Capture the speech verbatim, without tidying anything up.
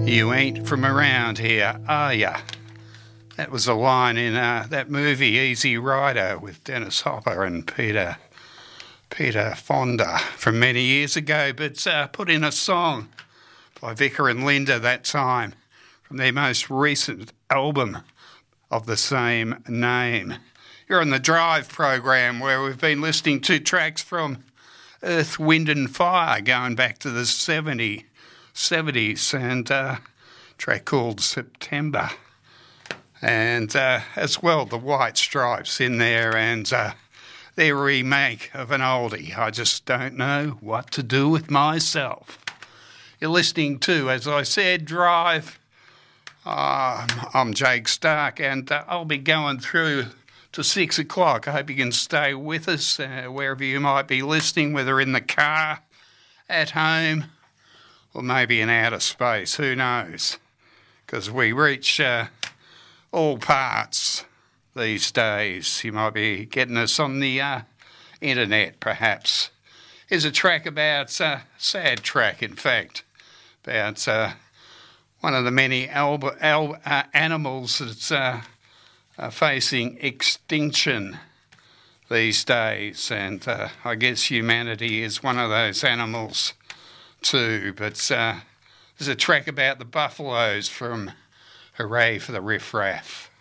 You ain't from around here, are ya? That was a line in uh, that movie Easy Rider with Dennis Hopper and Peter Peter Fonda from many years ago, but uh, put in a song by Vicar and Linda that time from their most recent album of the same name. You're on the Drive program where we've been listening to tracks from Earth, Wind and Fire going back to the seventies and uh, a track called September. And uh, as well, the White Stripes in there and uh, their remake of an oldie, I Just Don't Know What to Do with Myself. You're listening to, as I said, Drive. Uh, I'm Jake Stark, and uh, I'll be going through to six o'clock. I hope you can stay with us uh, wherever you might be listening, whether in the car, at home, or maybe in outer space. Who knows? Because we reach uh, all parts these days. You might be getting us on the uh, internet, perhaps. Here's a track about, uh, sad track, in fact, about uh, one of the many al- al- uh, animals that's uh, uh, facing extinction these days. And uh, I guess humanity is one of those animals too. But uh, there's a track about the buffaloes from Hooray for the Riff Raff.